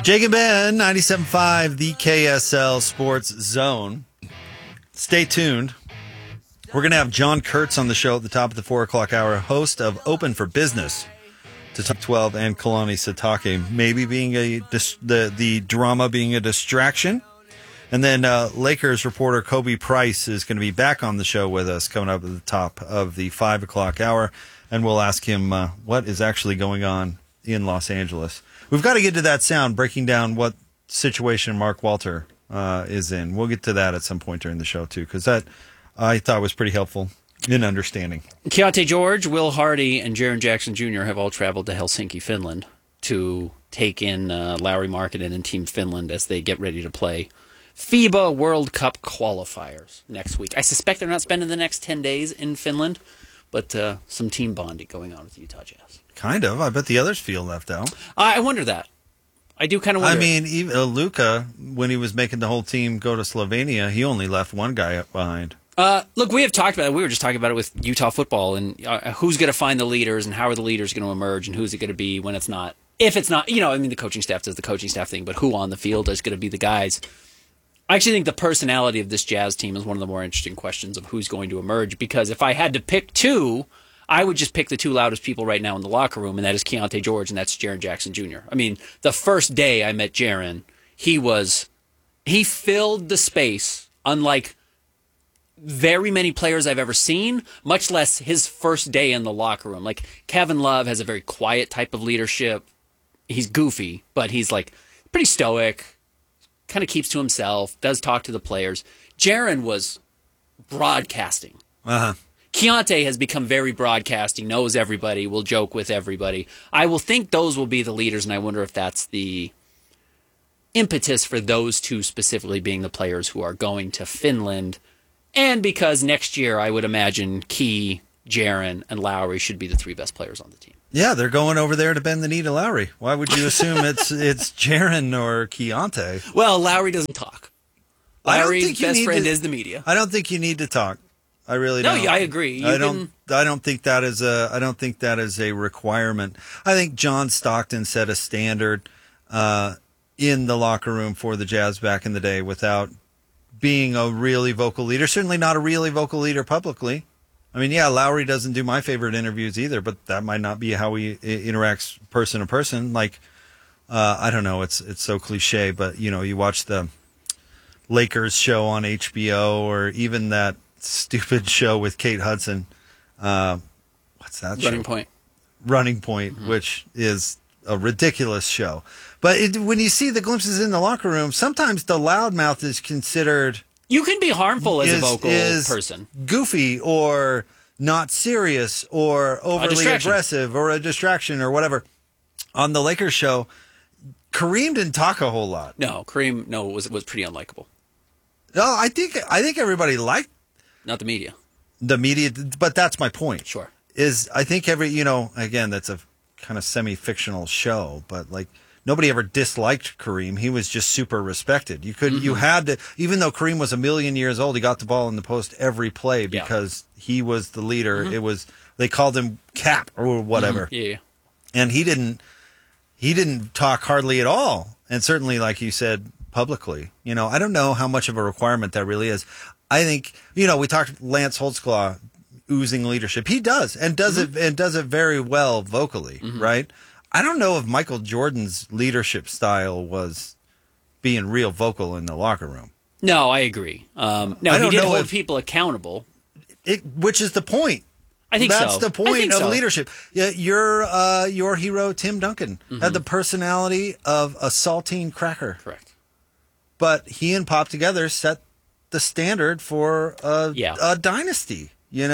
Jake and Ben, 97.5, the KSL Sports Zone. Stay tuned. We're going to have John Kurtz on the show at the top of the 4 o'clock hour, host of Open for Business, to talk 12 and Kalani Sitake, maybe being the drama being a distraction. And then Lakers reporter Kobe Price is going to be back on the show with us coming up at the top of the 5 o'clock hour, and we'll ask him what is actually going on in Los Angeles. We've got to get to that sound, breaking down what situation Mark Walter is in. We'll get to that at some point during the show, too, because that I thought was pretty helpful in understanding. Keontae George, Will Hardy, and Jaren Jackson Jr. have all traveled to Helsinki, Finland, to take in Lauri Markkanen and Team Finland as they get ready to play FIBA World Cup qualifiers next week. I suspect they're not spending the next 10 days in Finland, but some team bonding going on with the Utah Jazz. Kind of. I bet the others feel left out. I wonder that. I do kind of wonder. I mean, even Luka, when he was making the whole team go to Slovenia, he only left one guy behind. Look, we have talked about it. We were just talking about it with Utah football and who's going to find the leaders and how are the leaders going to emerge and who's it going to be when it's not. If it's not, I mean, the coaching staff does the coaching staff thing, but who on the field is going to be the guys? I actually think the personality of this Jazz team is one of the more interesting questions of who's going to emerge, because if I had to pick two, I would just pick the two loudest people right now in the locker room, and that is Keontae George and that's Jaren Jackson Jr. I mean, the first day I met Jaren, he filled the space unlike very many players I've ever seen, much less his first day in the locker room. Like, Kevin Love has a very quiet type of leadership. He's goofy, but he's like pretty stoic, kind of keeps to himself, does talk to the players. Jaren was broadcasting. Keontae has become very broadcasting, knows everybody, will joke with everybody. I will think those will be the leaders, and I wonder if that's the impetus for those two specifically being the players who are going to Finland. And because next year, I would imagine Key, Jaren, and Lauri should be the three best players on the team. Yeah, they're going over there to bend the knee to Lauri. Why would you assume it's Jaren or Keontae? Well, Lauri doesn't talk. Lauri's best friend is the media. I don't think you need to talk. I really don't. No, I agree. I don't think that is a requirement. I think John Stockton set a standard in the locker room for the Jazz back in the day without being a really vocal leader. Certainly not a really vocal leader publicly. I mean, yeah, Lauri doesn't do my favorite interviews either, but that might not be how he interacts person to person. Like, I don't know, it's so cliche, but you watch the Lakers show on HBO or even that stupid show with Kate Hudson. What's that show? Running Point, which is a ridiculous show. But when you see the glimpses in the locker room, sometimes the loudmouth is considered... You can be harmful as a vocal person. Goofy or not serious or overly aggressive or a distraction or whatever. On the Lakers show, Kareem didn't talk a whole lot. No, Kareem was pretty unlikable. No, I think everybody liked... Not the media. The media, but that's my point. Sure. I think again, that's a kind of semi-fictional show, but like nobody ever disliked Kareem. He was just super respected. You had to, even though Kareem was a million years old, he got the ball in the post every play because he was the leader. They called him Cap or whatever. Yeah. And he didn't talk hardly at all. And certainly, like you said, publicly, I don't know how much of a requirement that really is. I think, we talked Lance Holtzclaw oozing leadership. He does, and does it very well vocally, right? I don't know if Michael Jordan's leadership style was being real vocal in the locker room. No, I agree. He did hold people accountable. Which is the point. I think that's the point of leadership. Yeah, your hero, Tim Duncan, had the personality of a saltine cracker. Correct. But he and Pop together set the standard for a dynasty,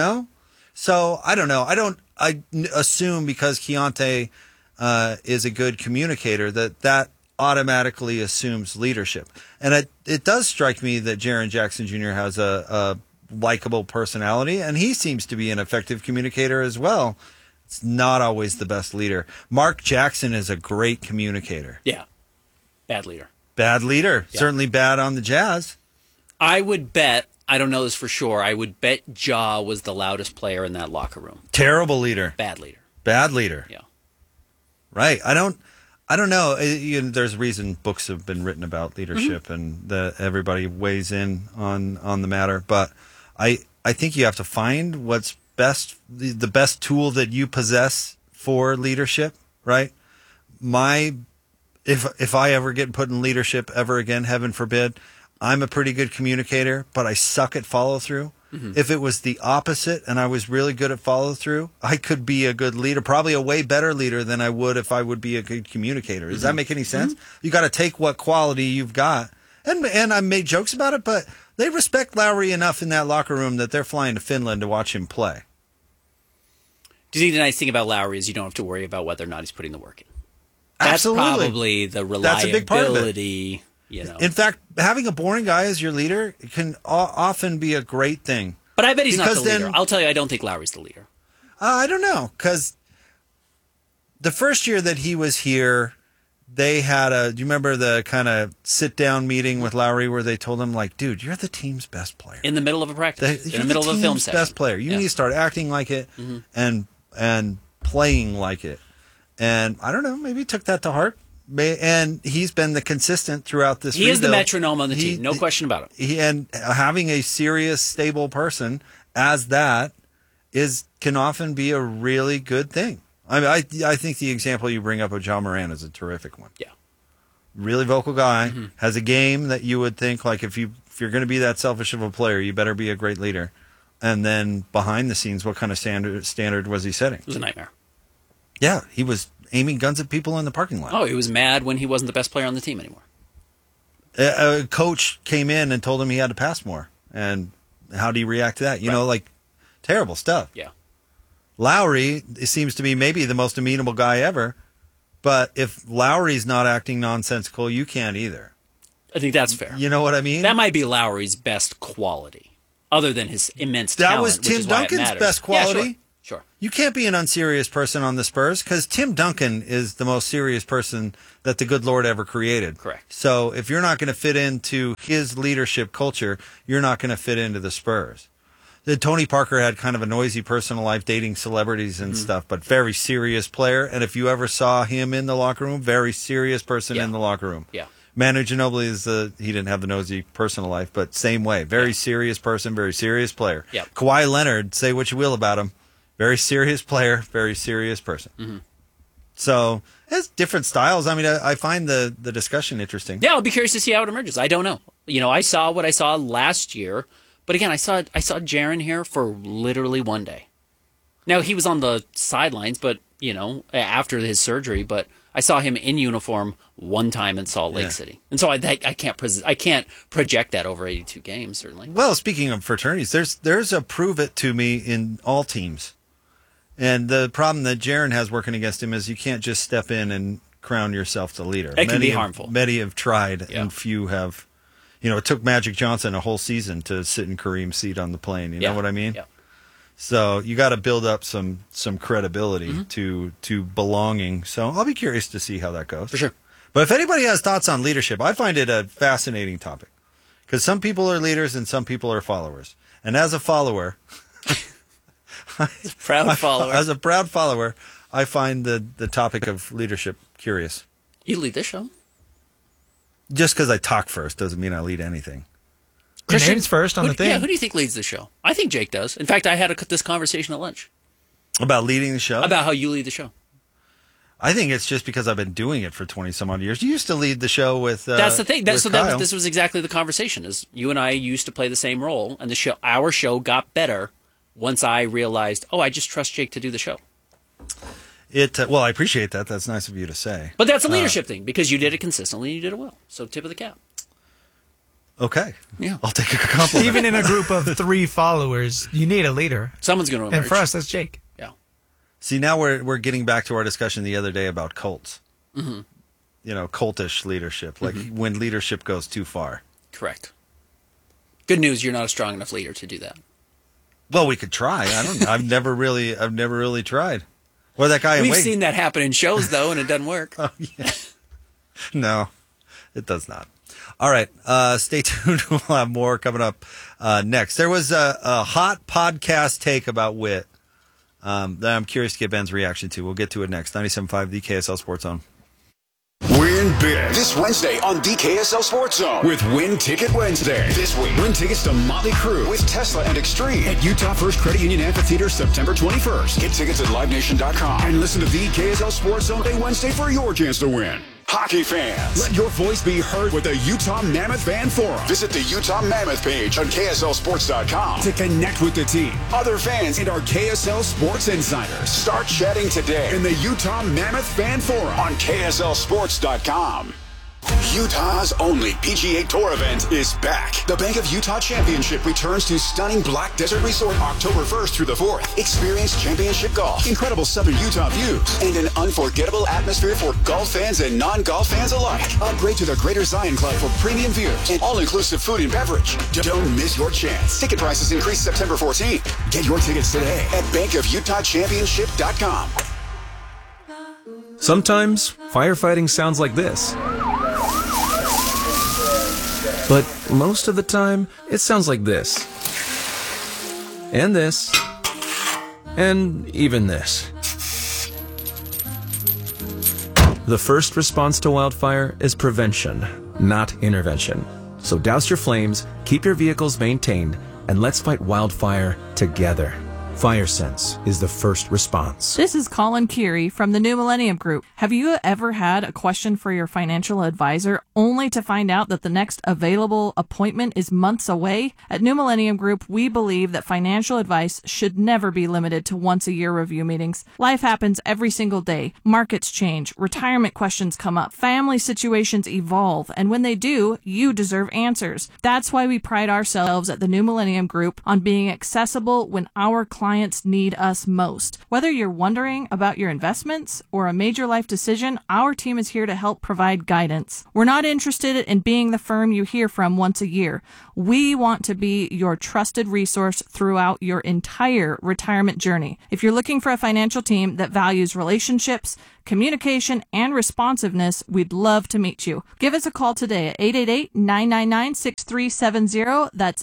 So I don't know. I assume because Keontae is a good communicator that automatically assumes leadership. And it does strike me that Jaren Jackson Jr. has a likable personality, and he seems to be an effective communicator as well. It's not always the best leader. Mark Jackson is a great communicator. Yeah. Bad leader. Bad leader. Yeah. Certainly bad on the Jazz. I would bet, I don't know this for sure, I would bet Ja was the loudest player in that locker room. Terrible leader. Bad leader. Bad leader. Yeah. Right. I I don't know. There's a reason books have been written about leadership, and everybody weighs in on the matter. But I think you have to find what's best, the best tool that you possess for leadership. Right? If I ever get put in leadership ever again, heaven forbid, I'm a pretty good communicator, but I suck at follow through. If it was the opposite and I was really good at follow through, I could be a good leader, probably a way better leader than I would if I would be a good communicator. Does that make any sense? You got to take what quality you've got. And I made jokes about it, but they respect Lowry enough in that locker room that they're flying to Finland to watch him play. Do you think the nice thing about Lowry is you don't have to worry about whether or not he's putting the work in? That's Absolutely. probably the reliability. That's a big part of it. In fact, having a boring guy as your leader can often be a great thing. But I bet he's not the Because leader. I'll tell you, I don't think Lowry's the leader. I don't know, because the first year that he was here, they had do you remember the kind of sit-down meeting with Lowry where they told him, like, dude, you're the team's best player. In the middle of a practice. You're in the middle of a film team's session. best player. You need to start acting like it and playing like it. And I don't know, maybe he took that to heart. And he's been the consistent throughout this. He is the metronome on the team, no question about it. And having a serious, stable person as that can often be a really good thing. I mean, I think the example you bring up of John Moran is a terrific one. Yeah, really vocal guy, has a game that you would think, like, if you're going to be that selfish of a player, you better be a great leader. And then behind the scenes, what kind of standard was he setting? It was a nightmare. Yeah, he was aiming guns at people in the parking lot. Oh, he was mad when he wasn't the best player on the team anymore. A coach came in and told him he had to pass more. And how do you react to that? You know, like, terrible stuff. Yeah. Lowry seems to be maybe the most amenable guy ever. But if Lowry's not acting nonsensical, you can't either. I think that's fair. You know what I mean? That might be Lowry's best quality, other than his immense talent. That was Tim Duncan's best quality. Yeah, sure. You can't be an unserious person on the Spurs because Tim Duncan is the most serious person that the good Lord ever created. Correct. So if you're not going to fit into his leadership culture, you're not going to fit into the Spurs. Tony Parker had kind of a noisy personal life, dating celebrities and stuff, but very serious player. And if you ever saw him in the locker room, very serious person in the locker room. Yeah. Manu Ginobili he didn't have the nosy personal life, but same way. Very serious person, very serious player. Yeah. Kawhi Leonard, say what you will about him. Very serious player, very serious person. So it's different styles. I mean, I find the discussion interesting. Yeah, I'll be curious to see how it emerges. I don't know. You know, I saw what I saw last year, but again, I saw Jaren here for literally one day. Now, he was on the sidelines, but, you know, after his surgery, but I saw him in uniform one time in Salt Lake City. And so I can't project that over 82 games, certainly. Well, speaking of fraternities, there's a prove it to me in all teams. And the problem that Jaren has working against him is you can't just step in and crown yourself the leader. It can be harmful. Many have tried, and few have. You know, it took Magic Johnson a whole season to sit in Kareem's seat on the plane. You know what I mean? Yeah. So you got to build up some credibility to belonging. So I'll be curious to see how that goes. For sure. But if anybody has thoughts on leadership, I find it a fascinating topic. Because some people are leaders and some people are followers. And as a follower... Proud follower. As a proud follower, I find the topic of leadership curious. You lead this show. Just because I talk first doesn't mean I lead anything. Christian's first on the thing. Yeah, who do you think leads the show? I think Jake does. In fact, I had this conversation at lunch. About leading the show? About how you lead the show. I think it's just because I've been doing it for 20-some-odd years. You used to lead the show with That's the thing. This was exactly the conversation. Is you and I used to play the same role, and our show got better once I realized, I just trust Jake to do the show. Well, I appreciate that. That's nice of you to say. But that's a leadership thing, because you did it consistently and you did it well. So tip of the cap. Okay. Yeah. I'll take a compliment. Even in a group of 3 followers, you need a leader. Someone's going to emerge. And for us, that's Jake. Yeah. See, now we're getting back to our discussion the other day about cults. You know, cultish leadership, like when leadership goes too far. Correct. Good news, you're not a strong enough leader to do that. Well, we could try. I don't know. I've never really tried. Or that guy in We've Wake. seen that happen in shows, though, and it doesn't work. Oh, yeah. No, it does not. All right. Stay tuned. We'll have more coming up next. There was a hot podcast take about Witt that I'm curious to get Ben's reaction to. We'll get to it next. 97.5, the KSL Sports Zone. Win big this Wednesday on the KSL Sports Zone with Win Ticket Wednesday. This week, win tickets to Motley Crue with Tesla and Extreme at Utah First Credit Union Amphitheater September 21st. Get tickets at LiveNation.com and listen to the KSL Sports Zone Day Wednesday for your chance to win. Hockey fans, let your voice be heard with the Utah Mammoth Fan Forum. Visit the Utah Mammoth page on KSLSports.com to connect with the team, other fans, and our KSL Sports insiders. Start chatting today in the Utah Mammoth Fan Forum on KSLSports.com. Utah's only PGA Tour event is back. The Bank of Utah Championship returns to stunning Black Desert Resort October 1st through the 4th. Experience championship golf, incredible southern Utah views, and an unforgettable atmosphere for golf fans and non-golf fans alike. Upgrade to the Greater Zion Club for premium views and all-inclusive food and beverage. Don't miss your chance. Ticket prices increase September 14th. Get your tickets today at bankofutahchampionship.com. Sometimes firefighting sounds like this. But most of the time, it sounds like this. And this. And even this. The first response to wildfire is prevention, not intervention. So douse your flames, keep your vehicles maintained, and let's fight wildfire together. FireSense is the first response. This is Colin Keary from the New Millennium Group. Have you ever had a question for your financial advisor only to find out that the next available appointment is months away? At New Millennium Group, we believe that financial advice should never be limited to once-a-year review meetings. Life happens every single day. Markets change, retirement questions come up, family situations evolve, and when they do, you deserve answers. That's why we pride ourselves at the New Millennium Group on being accessible when our clients need us most. Whether you're wondering about your investments or a major life decision, our team is here to help provide guidance. We're not interested in being the firm you hear from once a year. We want to be your trusted resource throughout your entire retirement journey. If you're looking for a financial team that values relationships, communication, and responsiveness, we'd love to meet you. Give us a call today at 888-999-6370. That's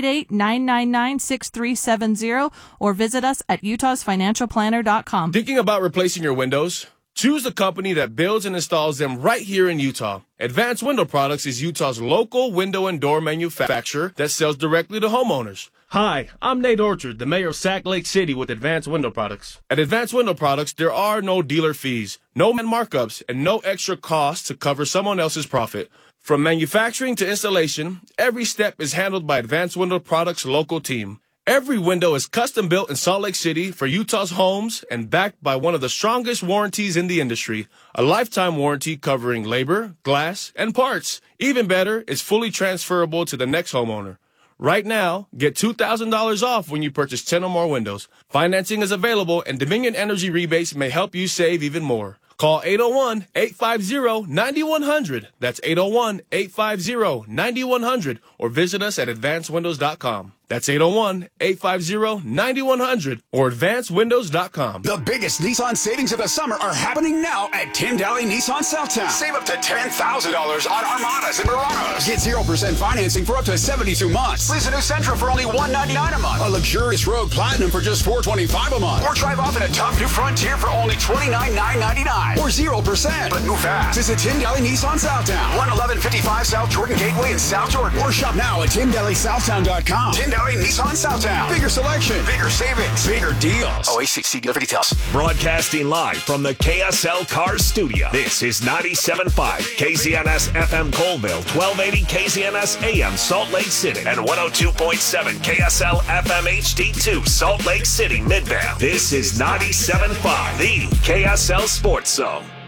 888-999-6370, or visit us at utahsfinancialplanner.com. Thinking about replacing your windows? Choose a company that builds and installs them right here in Utah. Advanced Window Products is Utah's local window and door manufacturer that sells directly to homeowners. Hi, I'm Nate Orchard, the mayor of Sac Lake City with Advanced Window Products. At Advanced Window Products, there are no dealer fees, no markups, and no extra costs to cover someone else's profit. From manufacturing to installation, every step is handled by Advanced Window Products' local team. Every window is custom built in Salt Lake City for Utah's homes and backed by one of the strongest warranties in the industry, a lifetime warranty covering labor, glass, and parts. Even better, it's fully transferable to the next homeowner. Right now, get $2,000 off when you purchase 10 or more windows. Financing is available, and Dominion Energy rebates may help you save even more. Call 801-850-9100. That's 801-850-9100, or visit us at advancedwindows.com. That's 801-850-9100 or advancedwindows.com. The biggest Nissan savings of the summer are happening now at Tyndale Nissan Southtown. Save up to $10,000 on Armadas and Muranos. Get 0% financing for up to 72 months. Lease a new Sentra for only $199 a month. A luxurious Rogue Platinum for just $425 a month. Or drive off in a top new Frontier for only $29,999. Or 0%. But move fast. Visit Tyndale Nissan Southtown. 11155 South Jordan Gateway in South Jordan. Or shop now at TyndaleSouthtown.com. Tyndale Nissan Southtown. Bigger selection, bigger savings, bigger deals. OACC dealer for details. Broadcasting live from the KSL Cars Studio. This is 97.5 KZNS FM Colville, 1280 KZNS AM Salt Lake City, and 102.7 KSL FM HD2 Salt Lake City Midvale. This is 97.5, the KSL Sports Zone.